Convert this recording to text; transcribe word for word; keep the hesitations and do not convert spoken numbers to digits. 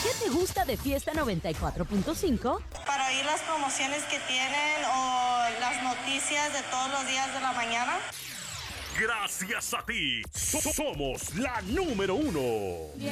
¿Qué te gusta de Fiesta noventa y cuatro punto cinco? Para oír las promociones que tienen o las noticias de todos los días de la mañana. Gracias a ti, so- somos la número uno.